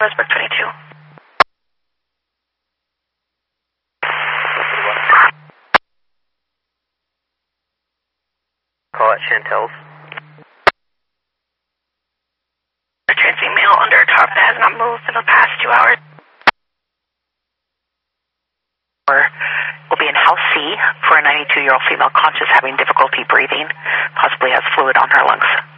Westbrook 22. Call at Chantel's. Transmitting mail under a tarp that has not moved in the past 2 hours. Will be in House C for a 92-year-old female conscious having difficulty breathing, possibly has fluid on her lungs.